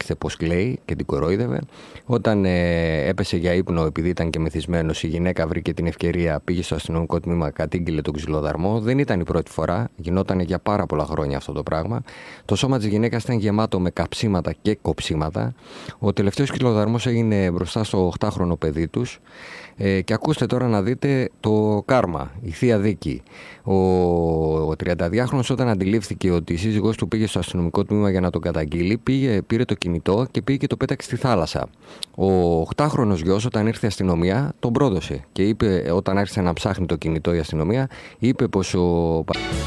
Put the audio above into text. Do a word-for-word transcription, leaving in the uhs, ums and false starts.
Κοιτάξτε πως κλαίει και την κορόιδευε. Όταν ε, έπεσε για ύπνο επειδή ήταν και μεθυσμένος, η γυναίκα βρήκε την ευκαιρία, πήγε στο αστυνομικό τμήμα, κατήγγειλε τον ξυλοδαρμό. Δεν ήταν η πρώτη φορά, γινόταν για πάρα πολλά χρόνια αυτό το πράγμα. Το σώμα της γυναίκας ήταν γεμάτο με καψίματα και κοψίματα. Ο τελευταίος ξυλοδαρμός έγινε μπροστά στο οκτάχρονο παιδί τους. Ε, και ακούστε τώρα να δείτε το κάρμα, η θεία δίκη. Ο, ο τριανταδυάχρονος όταν αντιλήφθηκε ότι η σύζυγός του πήγε στο αστυνομικό τμήμα για να τον καταγγείλει, πήγε, πήρε το κινητό και πήγε και το πέταξε στη θάλασσα. Ο οκτάχρονος γιος όταν ήρθε η αστυνομία τον πρόδωσε και είπε, όταν άρχισε να ψάχνει το κινητό η αστυνομία, είπε πως ο